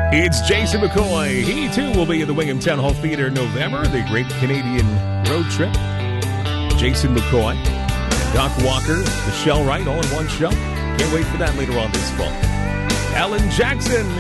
It's Jason McCoy. He, too, will be at the Wingham Town Hall Theater in November, the Great Canadian Road Trip. Jason McCoy, Doc Walker, Michelle Wright, all in one show. Can't wait for that later on this fall. Alan Jackson